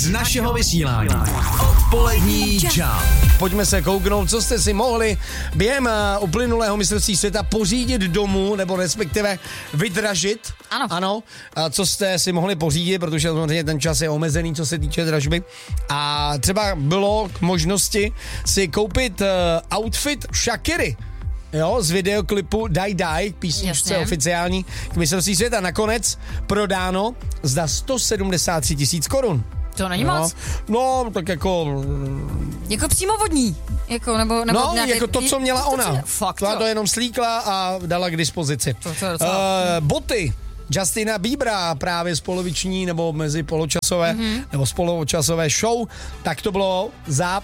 našeho vysílání. Odpolední čas. Pojďme se kouknout, co jste si mohli během uplynulého mistrovství světa pořídit domů, nebo respektive vydražit. Ano. A co jste si mohli pořídit, protože samozřejmě ten čas je omezený, co se týče dražby. A třeba bylo k možnosti si koupit outfit Shakiry. Jo, z videoklipu Die Die, písničce oficiální k mistrovství světa. Nakonec prodáno za 173 000 korun. To není moc. No, tak jako... Jako přímovodní. Nebo nějaký, jako to, co měla ona. Fakt, to jenom slíkla a dala k dispozici. Boty Justina Biebera právě z poloviční nebo mezi poločasové nebo z poločasové show, tak to bylo za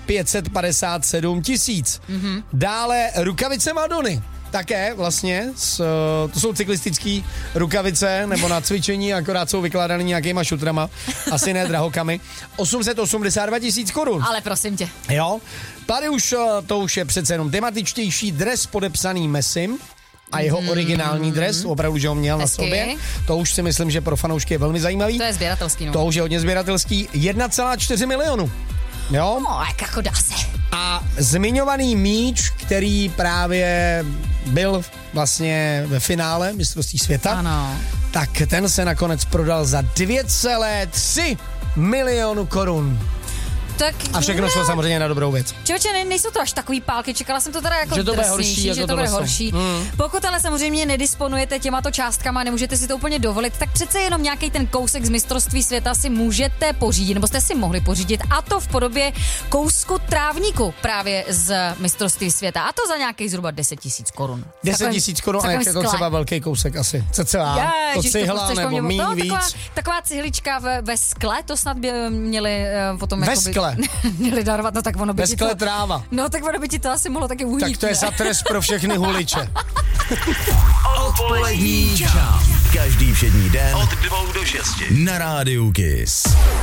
557 000. Dále rukavice Madony. Také vlastně, to jsou cyklistické rukavice, nebo na cvičení, akorát jsou vykládaný nějakýma šutrama, asi ne drahokamy. 882 000 korun. Ale prosím tě. Jo, tady už to už je přece jenom tematičtější dres podepsaný Messim a jeho originální dres, opravdu, že ho měl na sobě. To už si myslím, že pro fanoušky je velmi zajímavý. To je sběratelský, no. To už je hodně sběratelský. 1,4 milionu. Jo? No, jako dá se. A zmiňovaný míč, který právě byl vlastně ve finále mistrovství světa, ano, tak ten se nakonec prodal za 2,3 milionu korun. Tak, a všechno šlo samozřejmě na dobrou věc. Člověče, nejsou to až takový pálky, čekala jsem to teda jako drsnější, že to bude horší. Pokud ale samozřejmě nedisponujete těmato částkama, nemůžete si to úplně dovolit, tak přece jenom nějaký ten kousek z mistrovství světa si můžete pořídit, nebo jste si mohli pořídit, a to v podobě kousku trávníku právě z mistrovství světa, a to za nějakých zhruba 10 000 korun. 10 000 korun, a jak je to třeba velký kousek asi. Cca. To cihla nebo míň víc. Taková cihlička ve skle, to snad by měli potom ve skle. Měli darovat, no tak ono by ve skle tráva. No tak ono by ti to asi mohlo taky uhýt. Tak to je za trest pro všechny huliče. Odpolední čas. Každý všední den od 2 do 6 na Rádiu Kiss.